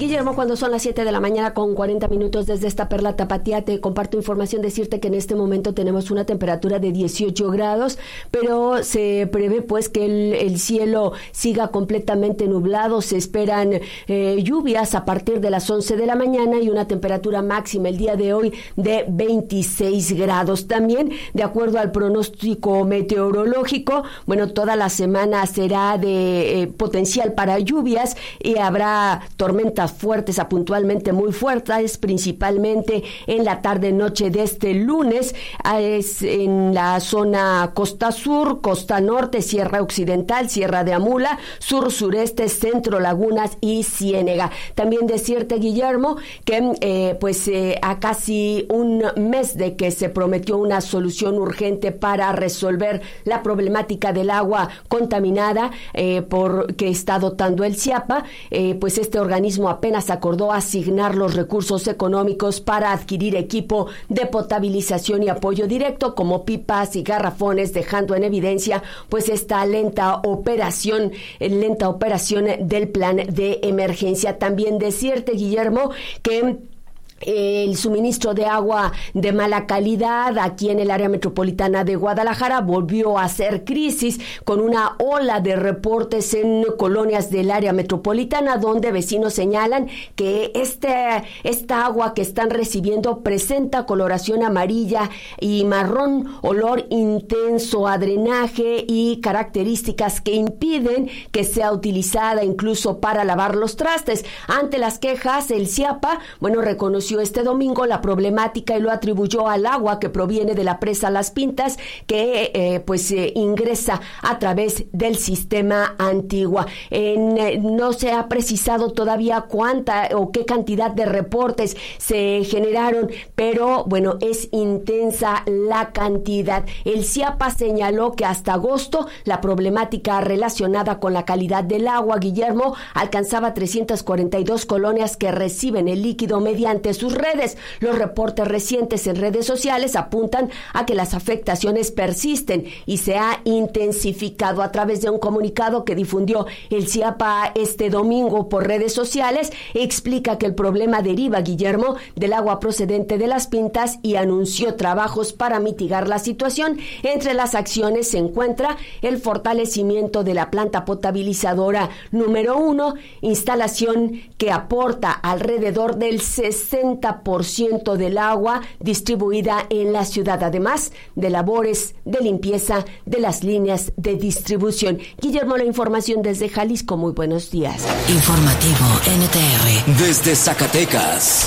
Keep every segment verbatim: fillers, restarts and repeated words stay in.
Guillermo, cuando son las siete de la mañana con cuarenta minutos desde esta perla tapatía, te comparto información, decirte que en este momento tenemos una temperatura de dieciocho grados, pero se prevé pues que el, el cielo siga completamente nublado. Se esperan eh, lluvias a partir de las once de la mañana y una temperatura máxima el día de hoy de veintiséis grados. También, de acuerdo al pronóstico meteorológico, bueno, toda la semana será de eh, potencial para lluvias y habrá tormentas fuertes a puntualmente muy fuertes, principalmente en la tarde-noche de este lunes, es en la zona costa sur, costa norte, sierra occidental, sierra de Amula, sur-sureste, centro, lagunas y Ciénega. También decirte, Guillermo, que eh, pues eh, a casi un mes de que se prometió una solución urgente para resolver la problemática del agua contaminada eh, por que está dotando el CIAPA, eh, pues este organismo apenas acordó asignar los recursos económicos para adquirir equipo de potabilización y apoyo directo como pipas y garrafones, dejando en evidencia pues esta lenta operación, lenta operación del plan de emergencia. También decirte, Guillermo, que el suministro de agua de mala calidad aquí en el área metropolitana de Guadalajara volvió a ser crisis, con una ola de reportes en colonias del área metropolitana, donde vecinos señalan que este, esta agua que están recibiendo presenta coloración amarilla y marrón, olor intenso a drenaje y características que impiden que sea utilizada incluso para lavar los trastes. Ante las quejas, el CIAPA, bueno, reconoció este domingo la problemática y lo atribuyó al agua que proviene de la presa Las Pintas, que eh, pues eh, ingresa a través del sistema Antigua. En, eh, no se ha precisado todavía cuánta o qué cantidad de reportes se generaron, pero bueno, es intensa la cantidad. El CIAPA señaló que hasta agosto la problemática relacionada con la calidad del agua, Guillermo, alcanzaba trescientas cuarenta y dos colonias que reciben el líquido mediante sus redes. Los reportes recientes en redes sociales apuntan a que las afectaciones persisten y se ha intensificado. A través de un comunicado que difundió el CIAPA este domingo por redes sociales, explica que el problema deriva, Guillermo, del agua procedente de Las Pintas y anunció trabajos para mitigar la situación. Entre las acciones se encuentra el fortalecimiento de la planta potabilizadora número uno, instalación que aporta alrededor del sesenta por ciento del agua distribuida en la ciudad, además de labores de limpieza de las líneas de distribución. Guillermo, la información desde Jalisco. Muy buenos días. Informativo N T R desde Zacatecas.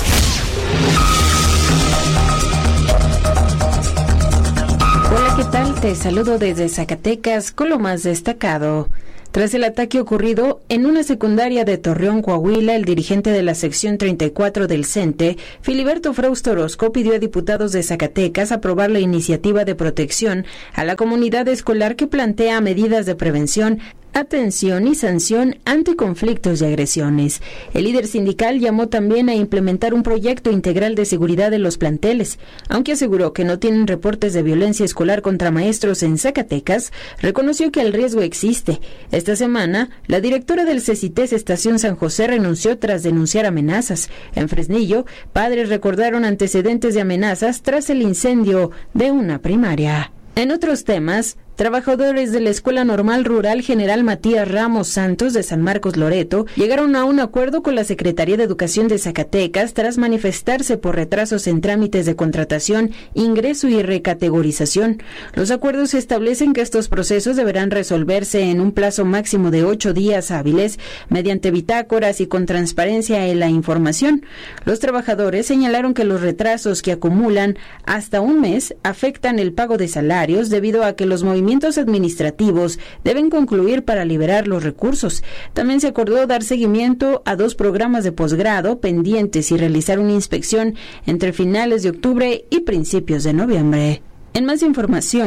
Hola, ¿qué tal? Te saludo desde Zacatecas con lo más destacado. Tras el ataque ocurrido en una secundaria de Torreón, Coahuila, el dirigente de la sección treinta y cuatro del CENTE, Filiberto Frausto Orozco, pidió a diputados de Zacatecas aprobar la iniciativa de protección a la comunidad escolar que plantea medidas de prevención, atención y sanción ante conflictos y agresiones. El líder sindical llamó también a implementar un proyecto integral de seguridad de los planteles. Aunque aseguró que no tienen reportes de violencia escolar contra maestros en Zacatecas, reconoció que el riesgo existe. Esta semana, la directora del CECITES Estación San José renunció tras denunciar amenazas. En Fresnillo, padres recordaron antecedentes de amenazas tras el incendio de una primaria. En otros temas, trabajadores de la Escuela Normal Rural General Matías Ramos Santos de San Marcos Loreto llegaron a un acuerdo con la Secretaría de Educación de Zacatecas tras manifestarse por retrasos en trámites de contratación, ingreso y recategorización. Los acuerdos establecen que estos procesos deberán resolverse en un plazo máximo de ocho días hábiles mediante bitácoras y con transparencia en la información. Los trabajadores señalaron que los retrasos que acumulan hasta un mes afectan el pago de salarios debido a que los movimientos administrativos deben concluir para liberar los recursos. También se acordó dar seguimiento a dos programas de posgrado pendientes y realizar una inspección entre finales de octubre y principios de noviembre. En más información,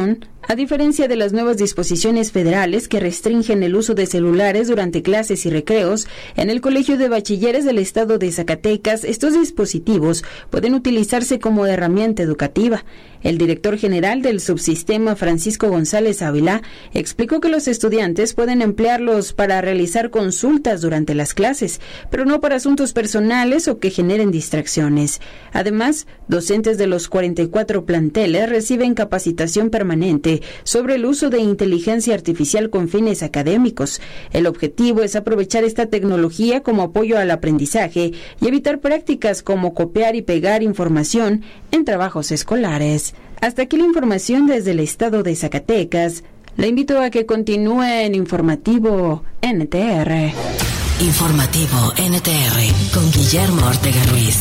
A diferencia de las nuevas disposiciones federales que restringen el uso de celulares durante clases y recreos, en el Colegio de Bachilleres del Estado de Zacatecas, estos dispositivos pueden utilizarse como herramienta educativa. El director general del subsistema, Francisco González Ávila, explicó que los estudiantes pueden emplearlos para realizar consultas durante las clases, pero no para asuntos personales o que generen distracciones. Además, docentes de los cuarenta y cuatro planteles reciben capacitación permanente sobre el uso de inteligencia artificial con fines académicos. El objetivo es aprovechar esta tecnología como apoyo al aprendizaje y evitar prácticas como copiar y pegar información en trabajos escolares. Hasta aquí la información desde el estado de Zacatecas. Le invito a que continúe en Informativo N T R. Informativo N T R con Guillermo Ortega Ruiz.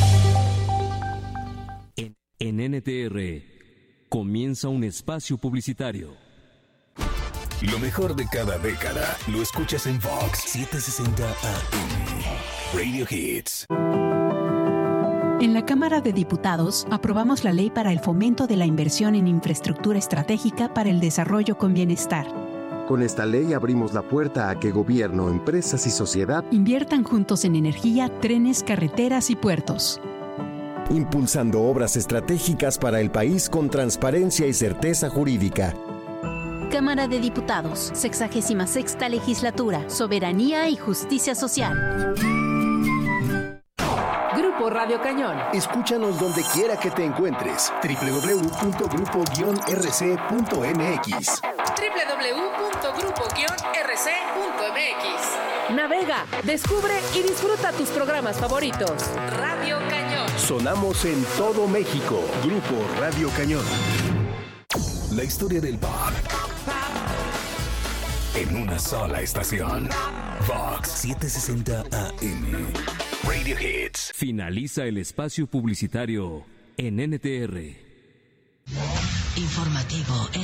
En, en N T R comienza un espacio publicitario. Lo mejor de cada década lo escuchas en Vox setecientos sesenta A M. Radio Hits. En la Cámara de Diputados aprobamos la ley para el fomento de la inversión en infraestructura estratégica para el desarrollo con bienestar. Con esta ley abrimos la puerta a que gobierno, empresas y sociedad inviertan juntos en energía, trenes, carreteras y puertos. Impulsando obras estratégicas para el país con transparencia y certeza jurídica. Cámara de Diputados, sexagésima sexta legislatura, soberanía y justicia social. Grupo Radio Cañón. Escúchanos donde quiera que te encuentres. doble u doble u doble u punto grupo guion r c punto m x. doble u doble u doble u punto grupo guion r c punto m x. Navega, descubre y disfruta tus programas favoritos. Radio Cañón. Sonamos en todo México. Grupo Radio Cañón. La historia del pop en una sola estación. Vox setecientos sesenta A M. Radio Hits. Finaliza el espacio publicitario en N T R. Informativo N